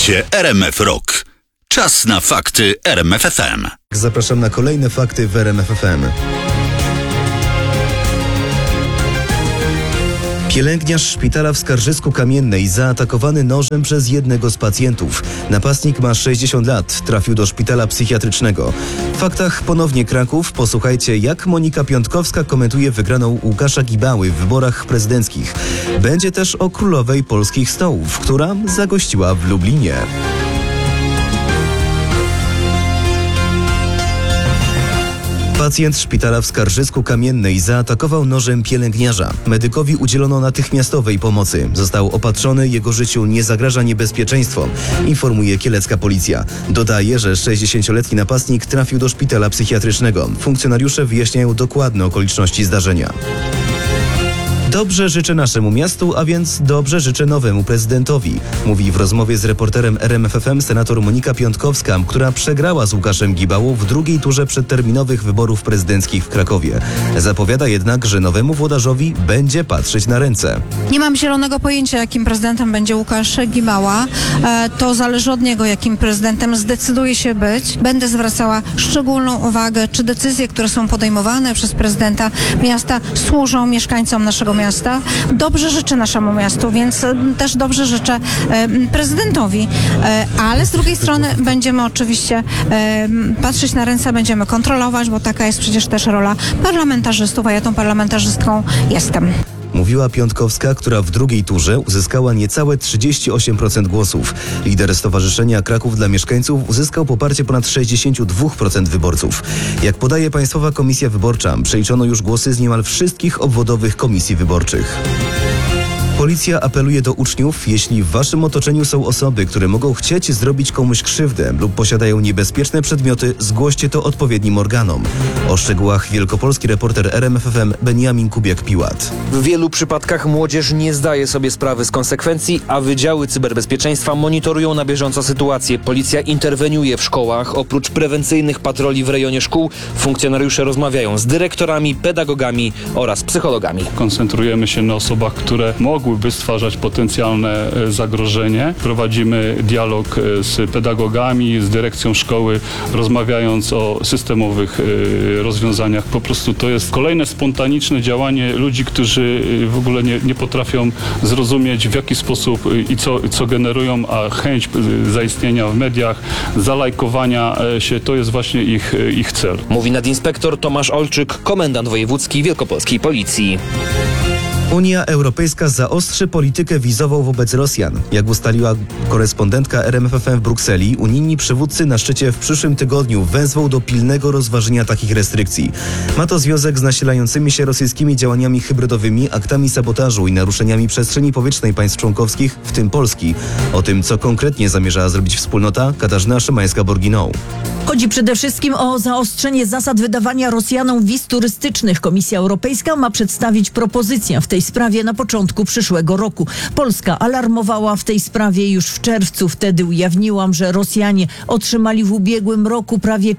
Słuchacie RMF Rock. Czas na fakty RMF FM. Zapraszam na kolejne fakty w RMF FM. Pielęgniarz szpitala w Skarżysku-Kamiennej zaatakowany nożem przez jednego z pacjentów. Napastnik ma 60 lat, trafił do szpitala psychiatrycznego. W faktach ponownie Kraków. Posłuchajcie, jak Monika Piątkowska komentuje wygraną Łukasza Gibały w wyborach prezydenckich. Będzie też o królowej polskich stołów, która zagościła w Lublinie. Pacjent szpitala w Skarżysku-Kamiennej zaatakował nożem pielęgniarza. Medykowi udzielono natychmiastowej pomocy. Został opatrzony, jego życiu nie zagraża niebezpieczeństwo, informuje kielecka policja. Dodaje, że 60-letni napastnik trafił do szpitala psychiatrycznego. Funkcjonariusze wyjaśniają dokładne okoliczności zdarzenia. Dobrze życzę naszemu miastu, a więc dobrze życzę nowemu prezydentowi, mówi w rozmowie z reporterem RMF FM senator Monika Piątkowska, która przegrała z Łukaszem Gibałą w drugiej turze przedterminowych wyborów prezydenckich w Krakowie. Zapowiada jednak, że nowemu włodarzowi będzie patrzeć na ręce. Nie mam zielonego pojęcia, jakim prezydentem będzie Łukasz Gibała. To zależy od niego, jakim prezydentem zdecyduje się być. Będę zwracała szczególną uwagę, czy decyzje, które są podejmowane przez prezydenta miasta, służą mieszkańcom naszego miasta. Dobrze życzę naszemu miastu, więc też dobrze życzę prezydentowi. Ale z drugiej strony będziemy oczywiście patrzeć na ręce, będziemy kontrolować, bo taka jest przecież też rola parlamentarzystów, a ja tą parlamentarzystką jestem. Mówiła Piątkowska, która w drugiej turze uzyskała niecałe 38% głosów. Lider Stowarzyszenia Kraków dla Mieszkańców uzyskał poparcie ponad 62% wyborców. Jak podaje Państwowa Komisja Wyborcza, przeliczono już głosy z niemal wszystkich obwodowych komisji wyborczych. Policja apeluje do uczniów, jeśli w waszym otoczeniu są osoby, które mogą chcieć zrobić komuś krzywdę lub posiadają niebezpieczne przedmioty, zgłoście to odpowiednim organom. O szczegółach wielkopolski reporter RMF FM Beniamin Kubiak-Piłat. W wielu przypadkach młodzież nie zdaje sobie sprawy z konsekwencji, a wydziały cyberbezpieczeństwa monitorują na bieżąco sytuację. Policja interweniuje w szkołach. Oprócz prewencyjnych patroli w rejonie szkół, funkcjonariusze rozmawiają z dyrektorami, pedagogami oraz psychologami. Koncentrujemy się na osobach, które mogłyby stwarzać potencjalne zagrożenie. Prowadzimy dialog z pedagogami, z dyrekcją szkoły, rozmawiając o systemowych rozwiązaniach. Po prostu to jest kolejne spontaniczne działanie ludzi, którzy w ogóle nie potrafią zrozumieć, w jaki sposób i co generują, a chęć zaistnienia w mediach, zalajkowania się, to jest właśnie ich cel. Mówi nadinspektor Tomasz Olczyk, komendant wojewódzki Wielkopolskiej Policji. Unia Europejska zaostrzy politykę wizową wobec Rosjan. Jak ustaliła korespondentka RMF FM w Brukseli, unijni przywódcy na szczycie w przyszłym tygodniu wezwą do pilnego rozważenia takich restrykcji. Ma to związek z nasilającymi się rosyjskimi działaniami hybrydowymi, aktami sabotażu i naruszeniami przestrzeni powietrznej państw członkowskich, w tym Polski. O tym, co konkretnie zamierza zrobić wspólnota, Katarzyna Szymańska-Borginą. Chodzi przede wszystkim o zaostrzenie zasad wydawania Rosjanom wiz turystycznych. Komisja Europejska ma przedstawić propozycję w tej sprawie na początku przyszłego roku. Polska alarmowała w tej sprawie już w czerwcu. Wtedy ujawniłam, że Rosjanie otrzymali w ubiegłym roku prawie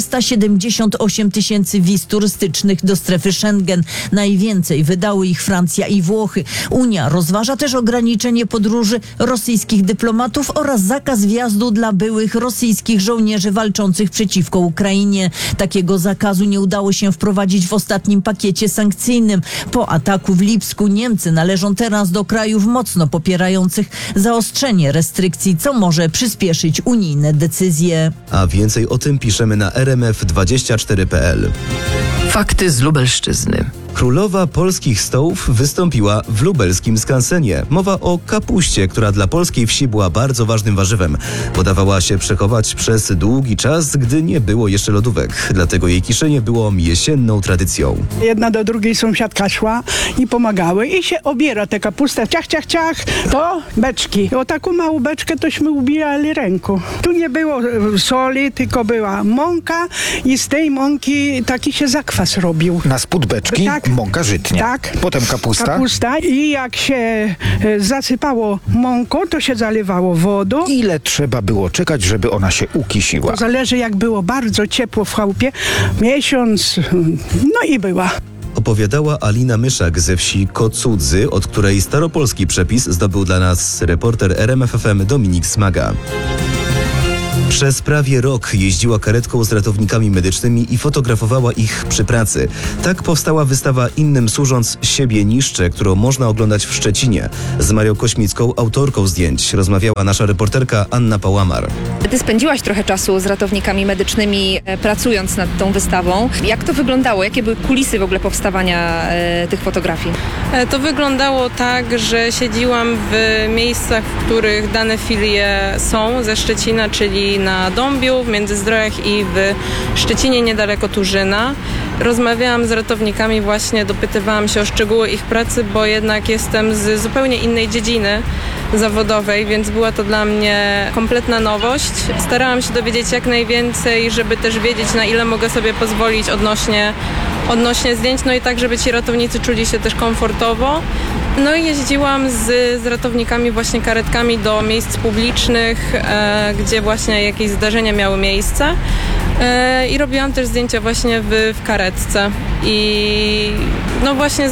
478 tysięcy wiz turystycznych do strefy Schengen. Najwięcej wydały ich Francja i Włochy. Unia rozważa też ograniczenie podróży rosyjskich dyplomatów oraz zakaz wjazdu dla byłych rosyjskich żołnierzy walczących przeciwko Ukrainie. Takiego zakazu nie udało się wprowadzić w ostatnim pakiecie sankcyjnym. Po ataku w Lipsku Niemcy należą teraz do krajów mocno popierających zaostrzenie restrykcji, co może przyspieszyć unijne decyzje. A więcej o tym piszemy na rmf24.pl. Fakty z Lubelszczyzny. Królowa polskich stołów wystąpiła w lubelskim skansenie. Mowa o kapuście, która dla polskiej wsi była bardzo ważnym warzywem. Podawała się przechować przez długi czas, gdy nie było jeszcze lodówek. Dlatego jej kiszenie było jesienną tradycją. Jedna do drugiej sąsiadka szła i pomagały i się obiera tę kapustę. Ciach, ciach, ciach, to beczki. O taką małą beczkę tośmy ubijali ręką. Tu nie było soli, tylko była mąka i z tej mąki taki się zakwas robił. Na spód beczki? Tak. Mąka żytnia. Tak. Potem kapusta. I jak się zasypało mąką, to się zalewało wodą. Ile trzeba było czekać, żeby ona się ukisiła? To zależy, jak było bardzo ciepło w chałupie. Miesiąc, no i była. opowiadała Alina Myszak ze wsi Kocudzy, od której staropolski przepis zdobył dla nas reporter RMF FM Dominik Smaga. Przez prawie rok jeździła karetką z ratownikami medycznymi i fotografowała ich przy pracy. Tak powstała wystawa Innym służąc siebie niszczę, którą można oglądać w Szczecinie. Z Marią Kośmicką, autorką zdjęć, rozmawiała nasza reporterka Anna Pałamar. Ty spędziłaś trochę czasu z ratownikami medycznymi, pracując nad tą wystawą. Jak to wyglądało? Jakie były kulisy w ogóle powstawania tych fotografii? To wyglądało tak, że siedziłam w miejscach, w których dane filie są ze Szczecina, czyli na Dąbiu, w Międzyzdrojach i w Szczecinie niedaleko Turzyna. Rozmawiałam z ratownikami, właśnie dopytywałam się o szczegóły ich pracy, bo jednak jestem z zupełnie innej dziedziny zawodowej, więc była to dla mnie kompletna nowość. Starałam się dowiedzieć jak najwięcej, żeby też wiedzieć, na ile mogę sobie pozwolić odnośnie zdjęć, no i tak, żeby ci ratownicy czuli się też komfortowo. No i jeździłam z ratownikami właśnie karetkami do miejsc publicznych, gdzie właśnie jakieś zdarzenia miały miejsce. I robiłam też zdjęcia właśnie w karetce. I no właśnie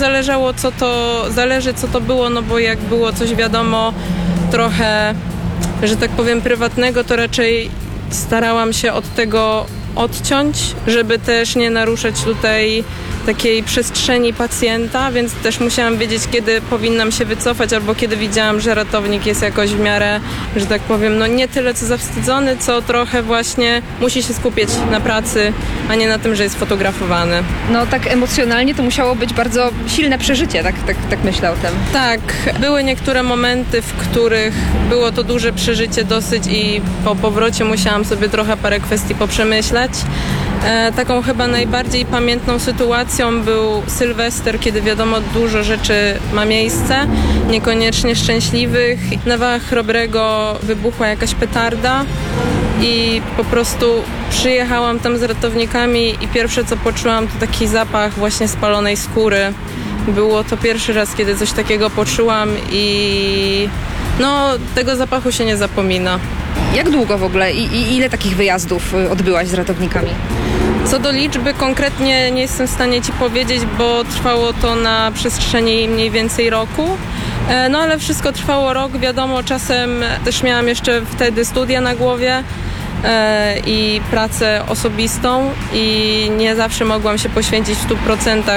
zależy co to było, no bo jak było coś wiadomo trochę, że tak powiem, prywatnego, to raczej starałam się od tego odciąć, żeby też nie naruszać tutaj takiej przestrzeni pacjenta, więc też musiałam wiedzieć, kiedy powinnam się wycofać albo kiedy widziałam, że ratownik jest jakoś w miarę, że tak powiem, no nie tyle co zawstydzony, co trochę właśnie musi się skupić na pracy, a nie na tym, że jest fotografowany. No tak emocjonalnie to musiało być bardzo silne przeżycie, tak myślę o tym. Tak, były niektóre momenty, w których było to duże przeżycie dosyć i po powrocie musiałam sobie trochę parę kwestii poprzemyśleć. Taką chyba najbardziej pamiętną sytuacją był Sylwester, kiedy wiadomo dużo rzeczy ma miejsce, niekoniecznie szczęśliwych. Na wałach Chrobrego wybuchła jakaś petarda i po prostu przyjechałam tam z ratownikami i pierwsze co poczułam to taki zapach właśnie spalonej skóry. Było to pierwszy raz, kiedy coś takiego poczułam i no tego zapachu się nie zapomina. Jak długo w ogóle i ile takich wyjazdów odbyłaś z ratownikami? Co do liczby konkretnie nie jestem w stanie Ci powiedzieć, bo trwało to na przestrzeni mniej więcej roku. No ale wszystko trwało rok, wiadomo, czasem też miałam jeszcze wtedy studia na głowie i pracę osobistą i nie zawsze mogłam się poświęcić w 100%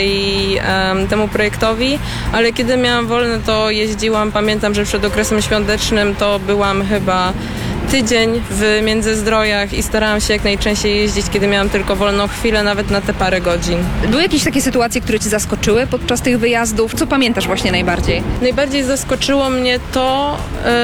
temu projektowi, ale kiedy miałam wolne, to jeździłam. Pamiętam, że przed okresem świątecznym to byłam chyba tydzień w Międzyzdrojach i starałam się jak najczęściej jeździć, kiedy miałam tylko wolną chwilę, nawet na te parę godzin. Były jakieś takie sytuacje, które Cię zaskoczyły podczas tych wyjazdów? Co pamiętasz właśnie najbardziej? Najbardziej zaskoczyło mnie to,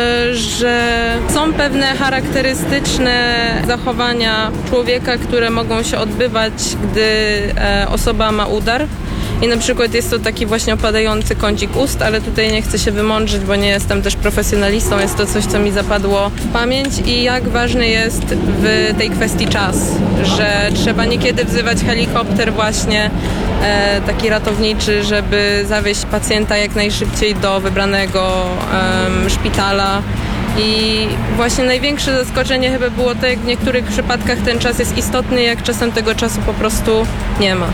że są pewne charakterystyczne zachowania człowieka, które mogą się odbywać, gdy osoba ma udar. I na przykład jest to taki właśnie opadający kącik ust, ale tutaj nie chcę się wymądrzyć, bo nie jestem też profesjonalistą. Jest to coś, co mi zapadło w pamięć i jak ważny jest w tej kwestii czas, że trzeba niekiedy wzywać helikopter właśnie taki ratowniczy, żeby zawieźć pacjenta jak najszybciej do wybranego szpitala. I właśnie największe zaskoczenie chyba było to, jak w niektórych przypadkach ten czas jest istotny, jak czasem tego czasu po prostu nie ma.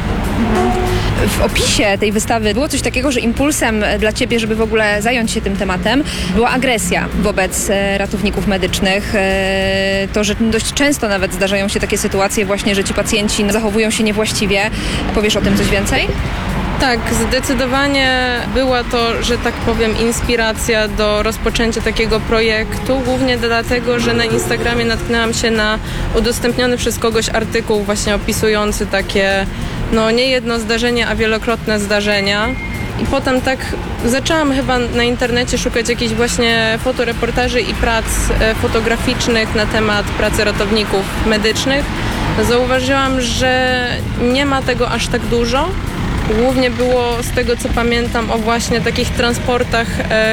W opisie tej wystawy było coś takiego, że impulsem dla Ciebie, żeby w ogóle zająć się tym tematem, była agresja wobec ratowników medycznych. To, że dość często nawet zdarzają się takie sytuacje właśnie, że ci pacjenci zachowują się niewłaściwie. Powiesz o tym coś więcej? Tak, zdecydowanie była to, że tak powiem, inspiracja do rozpoczęcia takiego projektu, głównie dlatego, że na Instagramie natknęłam się na udostępniony przez kogoś artykuł właśnie opisujący takie, no nie jedno zdarzenie, a wielokrotne zdarzenia. I potem tak zaczęłam chyba na internecie szukać jakichś właśnie fotoreportaży i prac fotograficznych na temat pracy ratowników medycznych. Zauważyłam, że nie ma tego aż tak dużo. Głównie było, z tego co pamiętam, o właśnie takich transportach,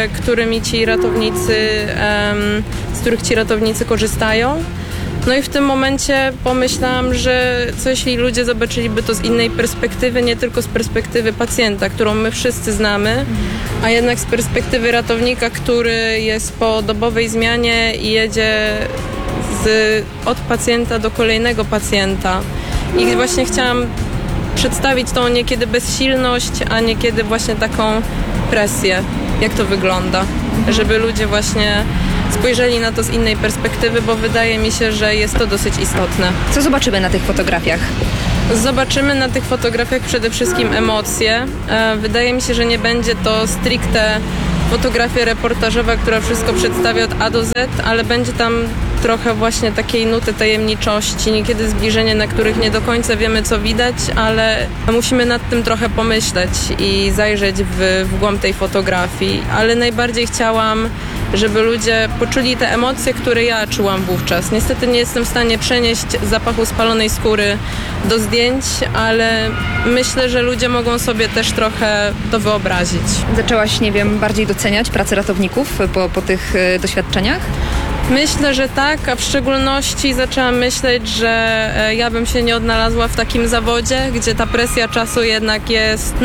z których ci ratownicy korzystają. No i w tym momencie pomyślałam, że co jeśli ludzie zobaczyliby to z innej perspektywy, nie tylko z perspektywy pacjenta, którą my wszyscy znamy, a jednak z perspektywy ratownika, który jest po dobowej zmianie i jedzie od pacjenta do kolejnego pacjenta. I właśnie chciałam przedstawić tą niekiedy bezsilność, a niekiedy właśnie taką presję, jak to wygląda, żeby ludzie właśnie spojrzeli na to z innej perspektywy, bo wydaje mi się, że jest to dosyć istotne. Co zobaczymy na tych fotografiach? Zobaczymy na tych fotografiach przede wszystkim emocje. Wydaje mi się, że nie będzie to stricte fotografia reportażowa, która wszystko przedstawia od A do Z, ale będzie tam trochę właśnie takiej nuty tajemniczości, niekiedy zbliżenie, na których nie do końca wiemy, co widać, ale musimy nad tym trochę pomyśleć i zajrzeć w głąb tej fotografii. Ale najbardziej chciałam, żeby ludzie poczuli te emocje, które ja czułam wówczas. Niestety nie jestem w stanie przenieść zapachu spalonej skóry do zdjęć, ale myślę, że ludzie mogą sobie też trochę to wyobrazić. Zaczęłaś, nie wiem, bardziej doceniać pracę ratowników po tych doświadczeniach? Myślę, że tak, a w szczególności zaczęłam myśleć, że ja bym się nie odnalazła w takim zawodzie, gdzie ta presja czasu jednak jest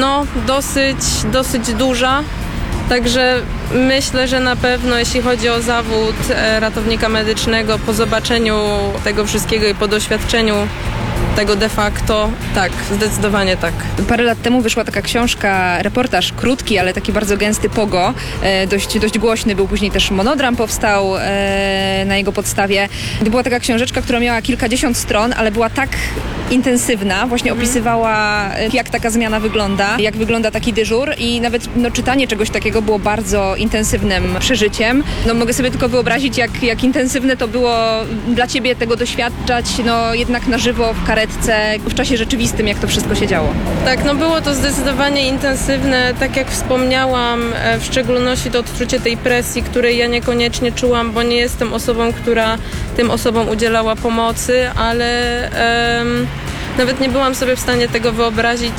dosyć duża. Także myślę, że na pewno jeśli chodzi o zawód ratownika medycznego, po zobaczeniu tego wszystkiego i po doświadczeniu tego de facto, tak, zdecydowanie tak. Parę lat temu wyszła taka książka, reportaż krótki, ale taki bardzo gęsty Pogo, dość głośny, był później też monodram powstał na jego podstawie. To była taka książeczka, która miała kilkadziesiąt stron, ale była tak intensywna, właśnie opisywała, jak taka zmiana wygląda, jak wygląda taki dyżur i nawet czytanie czegoś takiego było bardzo intensywnym przeżyciem. Mogę sobie tylko wyobrazić, jak intensywne to było dla ciebie tego doświadczać, jednak na żywo, w karetce, w czasie rzeczywistym, jak to wszystko się działo. Tak, było to zdecydowanie intensywne, tak jak wspomniałam, w szczególności to odczucie tej presji, której ja niekoniecznie czułam, bo nie jestem osobą, która tym osobom udzielała pomocy, ale nawet nie byłam sobie w stanie tego wyobrazić,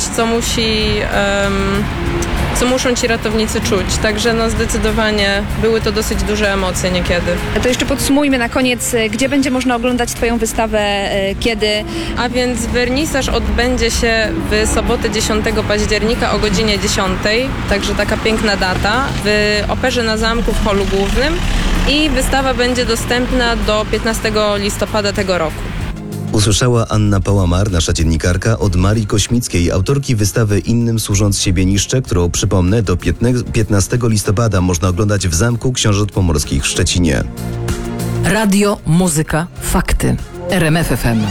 co muszą ci ratownicy czuć. Także zdecydowanie były to dosyć duże emocje niekiedy. To jeszcze podsumujmy na koniec, gdzie będzie można oglądać twoją wystawę, kiedy? A więc wernisaż odbędzie się w sobotę 10 października o godzinie 10, także taka piękna data, w Operze na Zamku w holu głównym i wystawa będzie dostępna do 15 listopada tego roku. Usłyszała Anna Pałamar, nasza dziennikarka, od Marii Kośmickiej, autorki wystawy Innym służąc siebie niszczę, którą, przypomnę, do 15 listopada można oglądać w Zamku Książąt Pomorskich w Szczecinie. Radio, muzyka, fakty. RMF FM.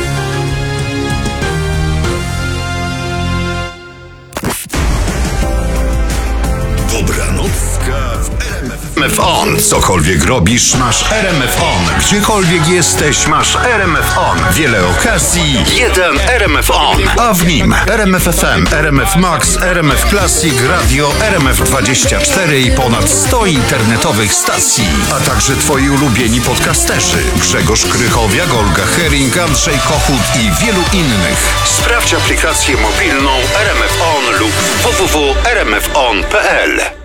Dobranocka w RMF On. Cokolwiek robisz, masz RMF On. Gdziekolwiek jesteś, masz RMF On. Wiele okazji, jeden RMF On. A w nim RMF FM, RMF Max, RMF Classic, Radio, RMF24 i ponad 100 internetowych stacji. A także twoi ulubieni podcasterzy. Grzegorz Krychowiak, Olga Hering, Andrzej Kochut i wielu innych. Sprawdź aplikację mobilną RMF On lub www.rmfon.pl.